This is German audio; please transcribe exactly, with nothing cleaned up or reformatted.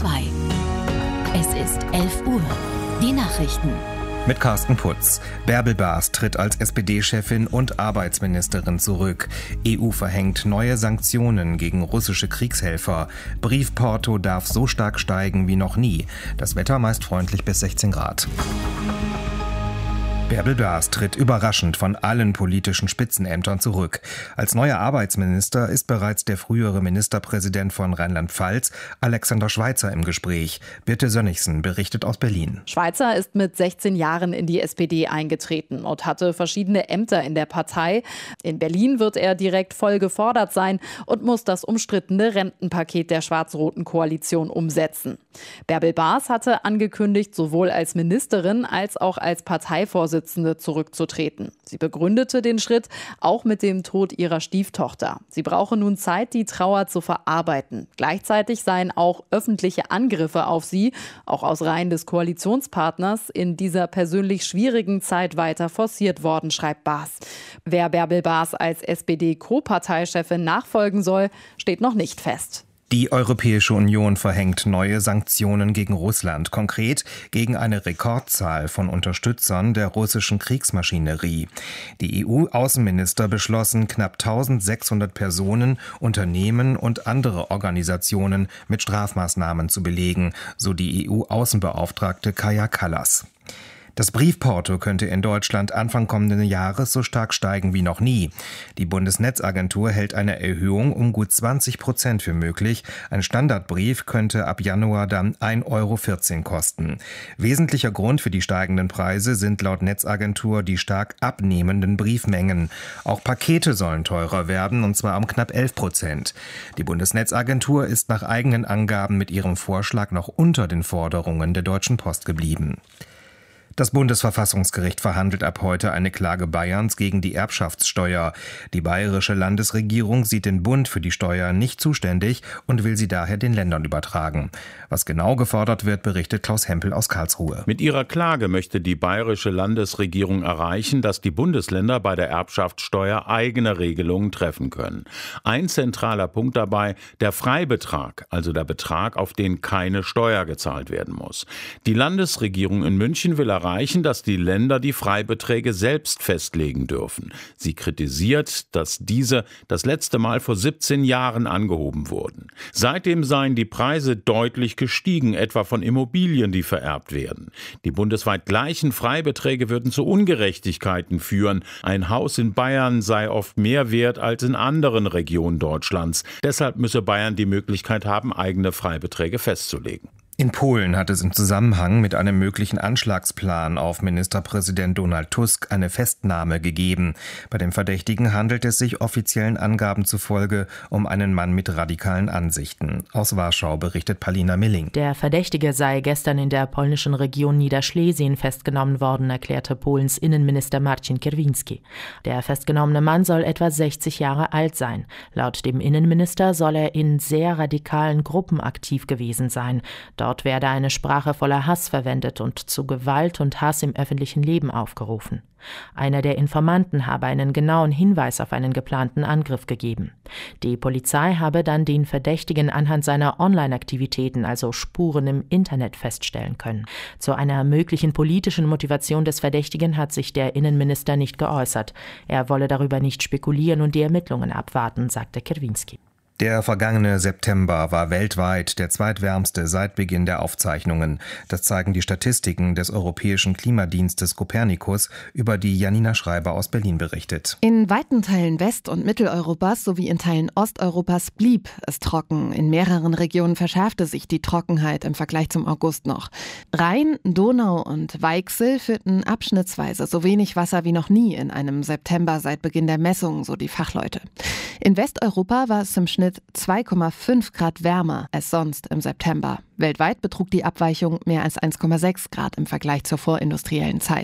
zwei. Es ist elf Uhr. Die Nachrichten. Mit Carsten Putz. Bärbel Baas tritt als S P D-Chefin und Arbeitsministerin zurück. E U verhängt neue Sanktionen gegen russische Kriegshelfer. Briefporto darf so stark steigen wie noch nie. Das Wetter meist freundlich bis sechzehn Grad. Bärbel Baas tritt überraschend von allen politischen Spitzenämtern zurück. Als neuer Arbeitsminister ist bereits der frühere Ministerpräsident von Rheinland-Pfalz, Alexander Schweitzer, im Gespräch. Birte Sönnigsen berichtet aus Berlin. Schweitzer ist mit sechzehn Jahren in die S P D eingetreten und hatte verschiedene Ämter in der Partei. In Berlin wird er direkt voll gefordert sein und muss das umstrittene Rentenpaket der schwarz-roten Koalition umsetzen. Bärbel Baas hatte angekündigt, sowohl als Ministerin als auch als Parteivorsitzende zurückzutreten. Sie begründete den Schritt auch mit dem Tod ihrer Stieftochter. Sie brauche nun Zeit, die Trauer zu verarbeiten. Gleichzeitig seien auch öffentliche Angriffe auf sie, auch aus Reihen des Koalitionspartners, in dieser persönlich schwierigen Zeit weiter forciert worden, schreibt Baas. Wer Bärbel Baas als S P D-Co-Parteichefin nachfolgen soll, steht noch nicht fest. Die Europäische Union verhängt neue Sanktionen gegen Russland, konkret gegen eine Rekordzahl von Unterstützern der russischen Kriegsmaschinerie. Die E U-Außenminister beschlossen, knapp eintausendsechshundert Personen, Unternehmen und andere Organisationen mit Strafmaßnahmen zu belegen, so die E U-Außenbeauftragte Kaja Kallas. Das Briefporto könnte in Deutschland Anfang kommenden Jahres so stark steigen wie noch nie. Die Bundesnetzagentur hält eine Erhöhung um gut zwanzig Prozent für möglich. Ein Standardbrief könnte ab Januar dann ein Euro vierzehn kosten. Wesentlicher Grund für die steigenden Preise sind laut Netzagentur die stark abnehmenden Briefmengen. Auch Pakete sollen teurer werden, und zwar um knapp elf Prozent. Die Bundesnetzagentur ist nach eigenen Angaben mit ihrem Vorschlag noch unter den Forderungen der Deutschen Post geblieben. Das Bundesverfassungsgericht verhandelt ab heute eine Klage Bayerns gegen die Erbschaftssteuer. Die bayerische Landesregierung sieht den Bund für die Steuer nicht zuständig und will sie daher den Ländern übertragen. Was genau gefordert wird, berichtet Klaus Hempel aus Karlsruhe. Mit ihrer Klage möchte die bayerische Landesregierung erreichen, dass die Bundesländer bei der Erbschaftssteuer eigene Regelungen treffen können. Ein zentraler Punkt dabei: der Freibetrag, also der Betrag, auf den keine Steuer gezahlt werden muss. Die Landesregierung in München will erreichen, erreichen, dass die Länder die Freibeträge selbst festlegen dürfen. Sie kritisiert, dass diese das letzte Mal vor siebzehn Jahren angehoben wurden. Seitdem seien die Preise deutlich gestiegen, etwa von Immobilien, die vererbt werden. Die bundesweit gleichen Freibeträge würden zu Ungerechtigkeiten führen. Ein Haus in Bayern sei oft mehr wert als in anderen Regionen Deutschlands. Deshalb müsse Bayern die Möglichkeit haben, eigene Freibeträge festzulegen. In Polen hat es im Zusammenhang mit einem möglichen Anschlagsplan auf Ministerpräsident Donald Tusk eine Festnahme gegeben. Bei dem Verdächtigen handelt es sich offiziellen Angaben zufolge um einen Mann mit radikalen Ansichten. Aus Warschau berichtet Palina Milling. Der Verdächtige sei gestern in der polnischen Region Niederschlesien festgenommen worden, erklärte Polens Innenminister Marcin Kierwiński. Der festgenommene Mann soll etwa sechzig Jahre alt sein. Laut dem Innenminister soll er in sehr radikalen Gruppen aktiv gewesen sein. Dort werde eine Sprache voller Hass verwendet und zu Gewalt und Hass im öffentlichen Leben aufgerufen. Einer der Informanten habe einen genauen Hinweis auf einen geplanten Angriff gegeben. Die Polizei habe dann den Verdächtigen anhand seiner Online-Aktivitäten, also Spuren im Internet, feststellen können. Zu einer möglichen politischen Motivation des Verdächtigen hat sich der Innenminister nicht geäußert. Er wolle darüber nicht spekulieren und die Ermittlungen abwarten, sagte Kierwiński. Der vergangene September war weltweit der zweitwärmste seit Beginn der Aufzeichnungen. Das zeigen die Statistiken des Europäischen Klimadienstes Copernicus, über die Janina Schreiber aus Berlin berichtet. In weiten Teilen West- und Mitteleuropas sowie in Teilen Osteuropas blieb es trocken. In mehreren Regionen verschärfte sich die Trockenheit im Vergleich zum August noch. Rhein, Donau und Weichsel führten abschnittsweise so wenig Wasser wie noch nie in einem September seit Beginn der Messungen, so die Fachleute. In Westeuropa war es im Schnitt zwei Komma fünf Grad wärmer als sonst im September. Weltweit betrug die Abweichung mehr als eins Komma sechs Grad im Vergleich zur vorindustriellen Zeit.